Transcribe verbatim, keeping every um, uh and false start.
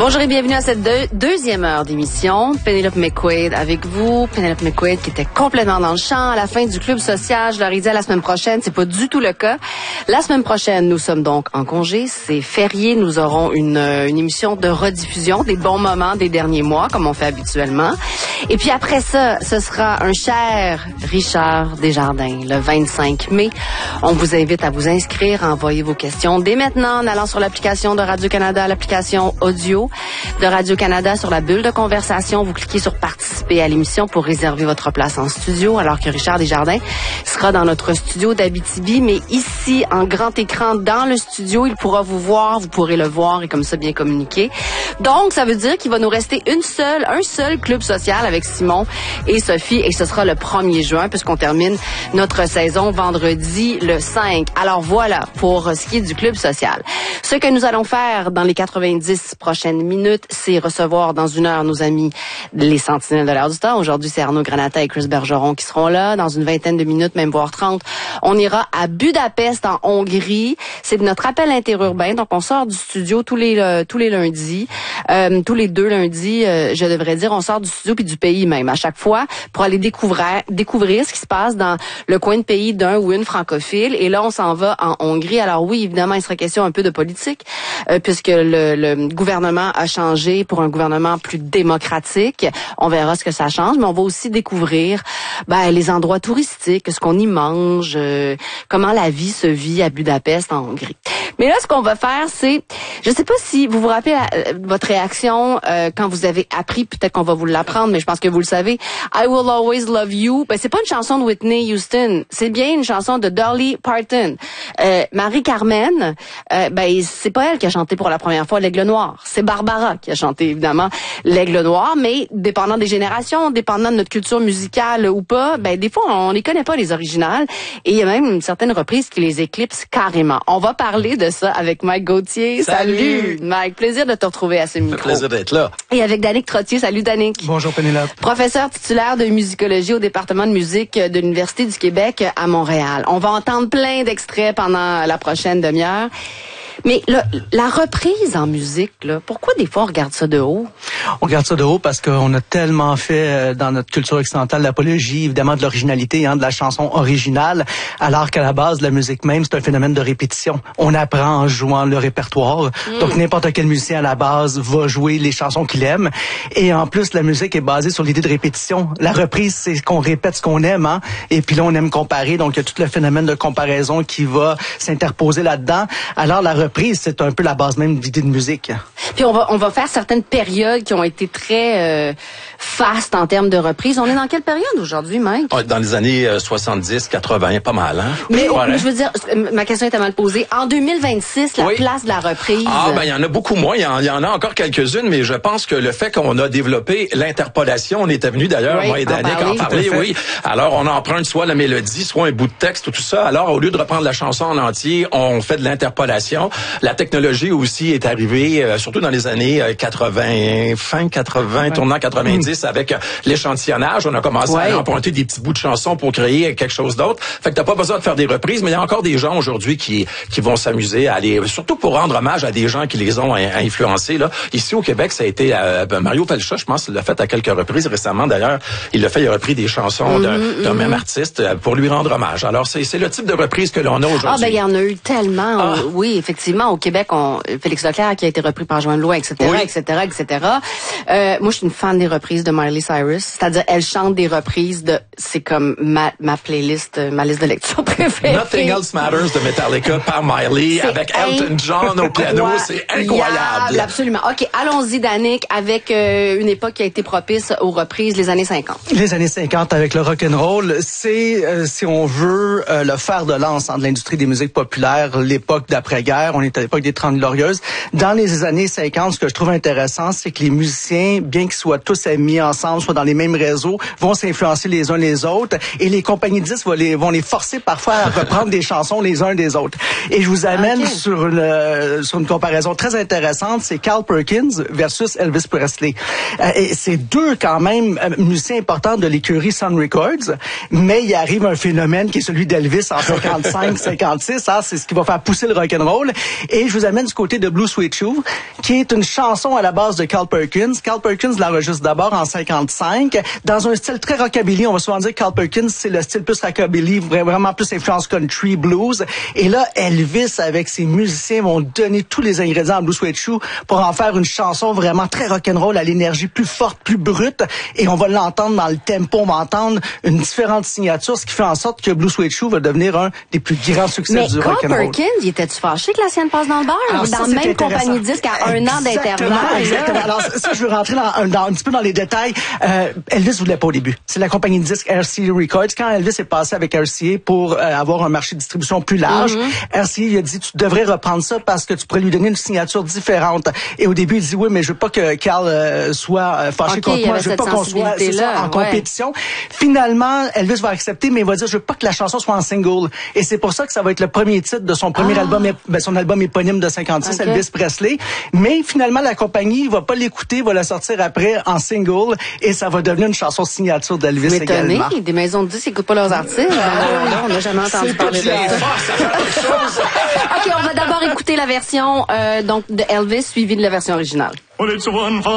Bonjour et bienvenue à cette deux, deuxième heure d'émission. Penelope McQuaid avec vous. Penelope McQuaid qui était complètement dans le champ à la fin du club social. Je leur ai dit à la semaine prochaine, c'est pas du tout le cas. La semaine prochaine, nous sommes donc en congé. C'est férié. Nous aurons une, une émission de rediffusion des bons moments des derniers mois, comme on fait habituellement. Et puis après ça, ce sera un cher Richard Desjardins, le vingt-cinq mai. On vous invite à vous inscrire, à envoyer vos questions dès maintenant en allant sur l'application de Radio-Canada, l'application audio de Radio-Canada sur la bulle de conversation. Vous cliquez sur participer à l'émission pour réserver votre place en studio, alors que Richard Desjardins sera dans notre studio d'Abitibi, mais ici, en grand écran, dans le studio, il pourra vous voir, vous pourrez le voir et comme ça bien communiquer. Donc, ça veut dire qu'il va nous rester une seule, un seul club social avec Simon et Sophie, et ce sera le premier juin, puisqu'on termine notre saison vendredi le cinq. Alors voilà, pour ce qui est du club social. Ce que nous allons faire dans les quatre-vingt-dix prochaines minutes, c'est recevoir dans une heure nos amis les Sentinelles de l'Air du Temps. Aujourd'hui, c'est Arnaud Granata et Chris Bergeron qui seront là. Dans une vingtaine de minutes, même voire trente, on ira à Budapest, en Hongrie. C'est notre appel interurbain. Donc, on sort du studio tous les euh, tous les lundis. Euh, tous les deux lundis, euh, je devrais dire, on sort du studio puis du pays même à chaque fois pour aller découvrir découvrir ce qui se passe dans le coin de pays d'un ou une francophile. Et là, on s'en va en Hongrie. Alors oui, évidemment, il serait question un peu de politique euh, puisque le, le gouvernement a changé pour un gouvernement plus démocratique. On verra ce que ça change, mais on va aussi découvrir ben, les endroits touristiques, ce qu'on y mange, euh, comment la vie se vit à Budapest, en Hongrie. Mais là, ce qu'on va faire, c'est, je sais pas si vous vous rappelez la, votre réaction euh, quand vous avez appris, peut-être qu'on va vous l'apprendre, mais je pense que vous le savez, I Will Always Love You. Ben, c'est pas une chanson de Whitney Houston, c'est bien une chanson de Dolly Parton. Euh, Marie-Carmen, euh, ben, c'est pas elle qui a chanté pour la première fois l'Aigle Noir, c'est Barbara qui a chanté, évidemment, l'Aigle Noir, mais dépendant des générations, dépendant de notre culture musicale ou pas, ben, des fois, on les connaît pas, les originales, et il y a même une certaine reprise qui les éclipse carrément. On va parler de ça avec Mike Gauthier. Salut. Salut Mike, plaisir de te retrouver à ce micro. Plaisir d'être là. Et avec Danick Trottier. Salut Danick. Bonjour Pénélope. Professeur titulaire de musicologie au département de musique de l'Université du Québec à Montréal. On va entendre plein d'extraits pendant la prochaine demi-heure. Mais là, la reprise en musique, là, pourquoi des fois on regarde ça de haut? On regarde ça de haut parce qu'on a tellement fait dans notre culture occidentale l'apologie, évidemment, de l'originalité, hein, de la chanson originale, alors qu'à la base, la musique même, c'est un phénomène de répétition. On apprend en jouant le répertoire. Mm. Donc, n'importe quel musicien à la base va jouer les chansons qu'il aime. Et en plus, la musique est basée sur l'idée de répétition. La reprise, c'est qu'on répète ce qu'on aime, hein. Et puis là, on aime comparer. Donc, il y a tout le phénomène de comparaison qui va s'interposer là-dedans. Alors, la reprise, c'est un peu la base même de l'idée de musique. Puis on va on va faire certaines périodes qui ont été très euh, fastes en termes de reprise. On est dans quelle période aujourd'hui, Mike? Dans les années soixante-dix, quatre-vingts, pas mal, hein? Mais ouais. je veux dire, ma question était mal posée. En deux mille vingt-six, la oui. place de la reprise... Ah, ben il y en a beaucoup moins. Il y, y en a encore quelques-unes, mais je pense que le fait qu'on a développé l'interpolation, on était venu d'ailleurs, oui, moi et Danick, en parler, oui. Alors, on emprunte soit la mélodie, soit un bout de texte, tout ça. Alors, au lieu de reprendre la chanson en entier, on fait de l'interpolation. La technologie aussi est arrivée, euh, surtout dans les années quatre-vingts, fin quatre-vingts, ouais. tournant quatre-vingt-dix, mmh. avec euh, l'échantillonnage. On a commencé ouais. à emprunter des petits bouts de chansons pour créer quelque chose d'autre. Fait que t'as pas besoin de faire des reprises, mais il y a encore des gens aujourd'hui qui qui vont s'amuser à aller, surtout pour rendre hommage à des gens qui les ont influencés. Là, ici au Québec, ça a été euh, Mario Pelcha, je pense, il l'a fait à quelques reprises récemment. D'ailleurs, il l'a fait, il a repris des chansons mmh, d'un, mmh. d'un même artiste pour lui rendre hommage. Alors c'est c'est le type de reprise que l'on a aujourd'hui. Ah ben il y en a eu tellement. Ah. Oui, effectivement, au Québec, on, Félix Leclerc qui a été repris par Joanne Loin, et cetera, oui. et cetera, et cetera. Euh, moi, je suis une fan des reprises de Miley Cyrus. C'est-à-dire, elle chante des reprises de, c'est comme ma, ma playlist, ma liste de lecture préférée. Nothing Else Matters de Metallica par Miley c'est avec Elton John au piano. C'est incroyable. Absolument. OK, allons-y, Danick, avec euh, une époque qui a été propice aux reprises, les années cinquante. Les années cinquante avec le rock'n'roll, c'est, euh, si on veut, euh, le fer de lance hein, de l'industrie des musiques populaires, l'époque d'après-guerre. On est à l'époque des Trente Glorieuses. Dans les années cinquante, ce que je trouve intéressant, c'est que les musiciens, bien qu'ils soient tous amis ensemble, soient dans les mêmes réseaux, vont s'influencer les uns les autres, et les compagnies de disques vont les, vont les forcer parfois à reprendre des chansons les uns des autres. Et je vous amène okay. sur, une, sur une comparaison très intéressante, c'est Carl Perkins versus Elvis Presley. Euh, et c'est deux quand même musiciens importants de l'écurie Sun Records, mais il arrive un phénomène qui est celui d'Elvis en cinquante-cinq cinquante-six, hein, c'est ce qui va faire pousser le rock'n'roll. Et je vous amène du côté de Blue Sweet Shoe, qui est une chanson à la base de Carl Perkins. Carl Perkins l'enregistre d'abord en cinquante-cinq, dans un style très rockabilly. On va souvent dire que Carl Perkins, c'est le style plus rockabilly, vraiment plus influence country, blues. Et là, Elvis, avec ses musiciens, vont donner tous les ingrédients à Blue Suede Shoe pour en faire une chanson vraiment très rock'n'roll, à l'énergie plus forte, plus brute. Et on va l'entendre dans le tempo, on va entendre une différente signature, ce qui fait en sorte que Blue Suede Shoe va devenir un des plus grands succès Mais du Carl rock'n'roll. Perkins, il était-tu fâché que la sienne passe dans le beurre? Alors, dans ça, la même intéressant. compagnie de disques à un an d'intervalle. Exactement. Alors, ça, je veux rentrer dans, dans, un petit peu dans les détails. Euh, Elvis voulait pas au début. C'est la compagnie de disques R C A Records. Quand Elvis est passé avec R C A pour euh, avoir un marché de distribution plus large, mm-hmm. R C A il a dit, tu devrais reprendre ça parce que tu pourrais lui donner une signature différente. Et au début, il dit, oui, mais je veux pas que Carl euh, soit euh, fâché okay, contre moi. Je veux pas qu'on soit c'est ça, en ouais. compétition. Finalement, Elvis va accepter, mais il va dire, je veux pas que la chanson soit en single. Et c'est pour ça que ça va être le premier titre de son premier ah. album, ben, son album éponyme de cinquante-six, okay. Elvis Presley. Mais finalement, la compagnie va pas l'écouter, va la sortir après en single et ça va devenir une chanson signature d'Elvis également. Des maisons de disques n'écoutent pas leurs artistes. Ah, on n'a jamais entendu parler de ça. OK, on va d'abord écouter la version euh, donc de Elvis suivie de la version originale.